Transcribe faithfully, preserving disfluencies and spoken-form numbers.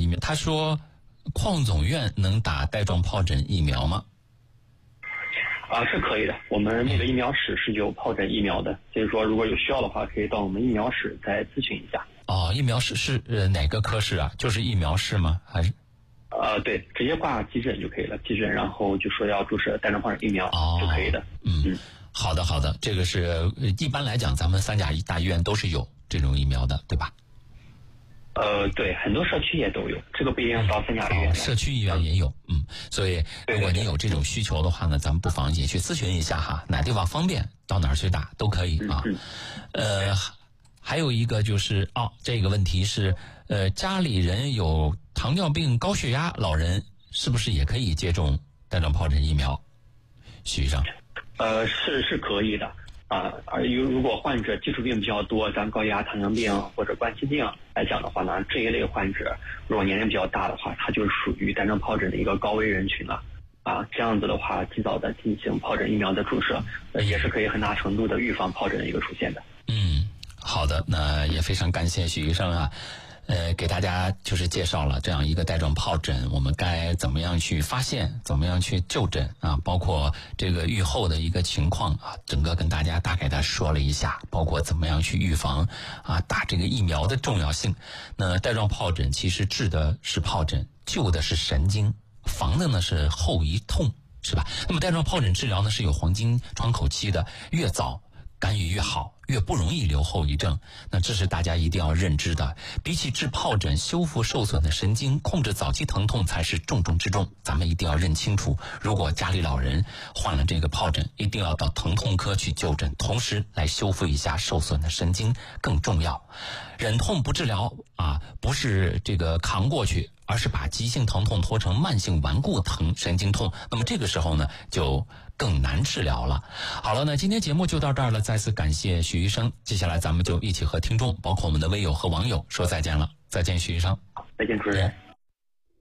疫苗。他说，邝总院能打带状疱疹疫苗吗？ 啊，是可以的。我们那个疫苗室是有疱疹疫苗的，所以说如果有需要的话，可以到我们疫苗室再咨询一下。 哦，疫苗室是呃哪个科室啊？就是疫苗室吗？还是？ 呃，对，直接挂急诊就可以了。急诊，然后就说要注射带状疱疹疫苗、哦、就可以的。 嗯，嗯好的好的，这个是一般来讲，咱们三甲大医院都是有这种疫苗的，对吧？ 呃，对，很多社区也都有，这个不一定到三甲医院、 哦。社区医院也有，嗯，所以如果你有这种需求的话呢，咱们不妨也去咨询一下哈，哪地方方便到哪儿去打都可以啊。 嗯嗯、呃，还有一个就是哦，这个问题是呃，家里人有糖尿病、高血压，老人是不是也可以接种带状疱疹疫苗？许医生， 呃，是是可以的。啊，而如果患者基础病比较多，像高血压、糖尿病或者冠心病来讲的话呢，这一类患者如果年龄比较大的话，它就是属于带状疱疹的一个高危人群了。啊，这样子的话，及早的进行疱疹疫苗的注射，呃，也是可以很大程度的预防疱疹的一个出现的。 嗯，好的，那也非常感谢许医生啊。呃，给大家就是介绍了这样一个带状疱疹，我们该怎么样去发现，怎么样去就诊啊，包括这个预后的一个情况啊，整个跟大家大概的说了一下，包括怎么样去预防啊，打这个疫苗的重要性。那带状疱疹其实治的是疱疹，救的是神经，防的呢是后遗痛，是吧？那么带状疱疹治疗呢是有黄金窗口期的，越早干预越好，越不容易留后遗症。那这是大家一定要认知的。比起治疱疹，修复受损的神经，控制早期疼痛才是重中之重。咱们一定要认清楚，如果家里老人患了这个疱疹，一定要到疼痛科去就诊，同时来修复一下受损的神经更重要。忍痛不治疗啊，不是这个扛过去，而是把急性疼痛拖成慢性顽固疼神经痛，那么这个时候呢就更难治疗了。好了，那今天节目就到这儿了，再次感谢许医生。接下来咱们就一起和听众，包括我们的微友和网友说再见了。再见，许医生。 再见，主持人。